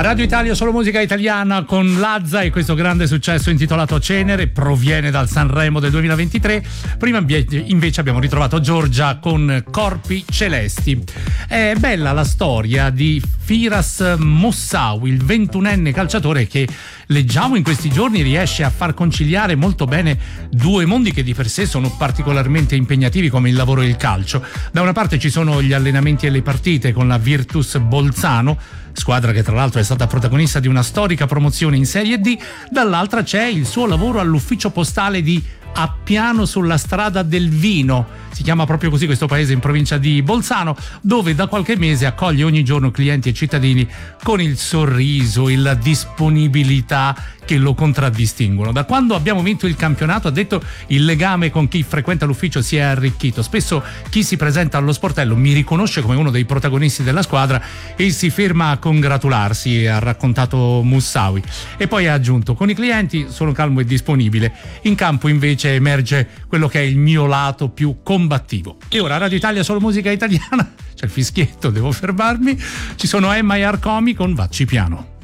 Radio Italia, solo musica italiana con Lazza e questo grande successo intitolato Cenere, proviene dal Sanremo del 2023. Prima invece abbiamo ritrovato Giorgia con Corpi Celesti. È bella la storia di Firas Moussaoui, il 21enne calciatore che leggiamo in questi giorni riesce a far conciliare molto bene due mondi che di per sé sono particolarmente impegnativi, come il lavoro e il calcio. Da una parte ci sono gli allenamenti e le partite con la Virtus Bolzano, squadra che tra l'altro è stata protagonista di una storica promozione in Serie D, dall'altra c'è il suo lavoro all'ufficio postale di Appiano sulla strada del Vino, si chiama proprio così questo paese in provincia di Bolzano, dove da qualche mese accoglie ogni giorno clienti e cittadini con il sorriso e la disponibilità che lo contraddistinguono. Da quando abbiamo vinto il campionato, ha detto, il legame con chi frequenta l'ufficio si è arricchito. Spesso chi si presenta allo sportello mi riconosce come uno dei protagonisti della squadra e si ferma a congratularsi, ha raccontato Moussaoui. E poi ha aggiunto: con i clienti sono calmo e disponibile, in campo invece emerge quello che è il mio lato più combattivo. E ora Radio Italia, solo musica italiana, c'è il fischietto, devo fermarmi, ci sono Emma e Arcomi con Vacci Piano.